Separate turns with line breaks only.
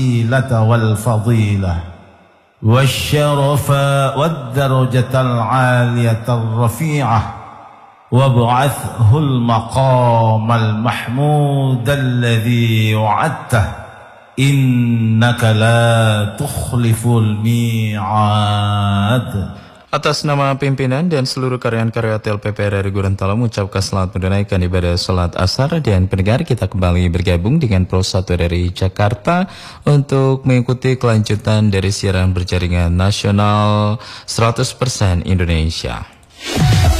والفضيلة والشرف والدرجة العالية الرفيعة وابعثه المقام المحمود الذي وعدته إنك لا تخلف الميعاد.
Atas nama pimpinan dan seluruh karyawan-karya TLPPR RI Gorontalo mengucapkan selamat menunaikan ibadah sholat asar. Dan pendengar, kita kembali bergabung dengan Pro 1 dari Jakarta untuk mengikuti kelanjutan dari siaran berjaringan nasional 100% Indonesia.